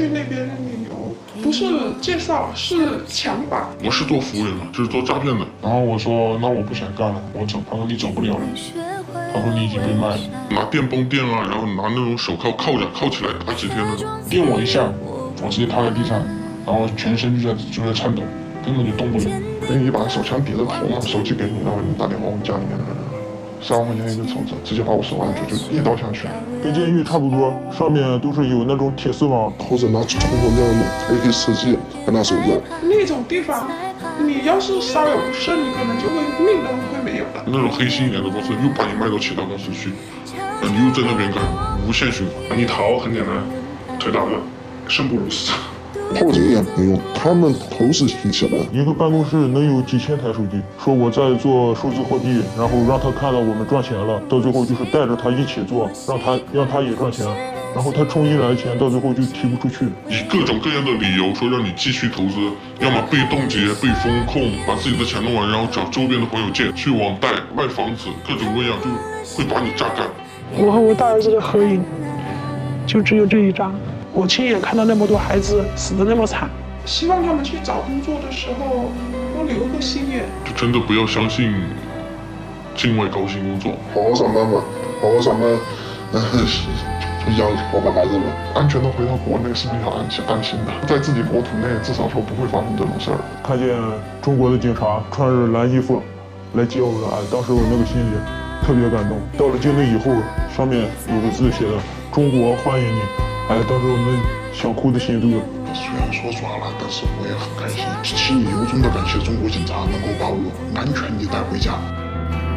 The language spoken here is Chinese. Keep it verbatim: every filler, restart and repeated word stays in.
去那边旅游，不是介绍，是强把。 我是做服务员的，这是做诈骗的。然后我说那我不想干了，我走。他说你走不了了，他说你已经被卖了。拿电绷电啊，然后拿那种手铐铐着铐起来打几天那种。电我一下，我直接趴在地上，然后全身就在就在颤抖，根本就动不了。给你一把手枪抵着头嘛，手机给你，然后你打电话我们家里面的人。三万块钱一个抽子，直接把我手按住，就一刀下去。跟监狱差不多，上面都是有那种铁丝网， 或者拿冲锋枪嘛，还可以射击，还拿手铐。 那种地方，你要是稍有不慎，你可能就会命都会没有的。 那种黑心一点的公司又把你卖到其他公司去，你又在那边干，无限循环。你逃很简单，腿打断，生不如死。 报警也没用，他们头是挺起来。 一个办公室能有几千台手机，说我在做数字货币，然后让他看到我们赚钱了，到最后就是带着他一起做，让他让他也赚钱，然后他充一来钱，到最后就提不出去， 以各种各样的理由说让你继续投资，要么被冻结、被风控，把自己的钱弄完，然后找周边的朋友借，去网贷、卖房子，各种各样就会把你榨干。 我和我大儿子的合影，就只有这一张。我亲眼看到那么多孩子死得那么惨，希望他们去找工作的时候多留个心眼。 就真的不要相信境外高薪工作， 好好上班吧，好好上班，嗯，养好好孩子吧。 安全的回到国内是比较安心安心的，在自己国土内至少说不会发生这种事儿。 看见中国的警察穿着蓝衣服来接我们，哎，当时我那个心里特别感动。到了境内以后，上面有个字写的“中国欢迎你”。哎，当时我们想哭的心都有。 虽然说抓了，但是我也很开心，心里由衷的感谢中国警察能够把我安全地带回家。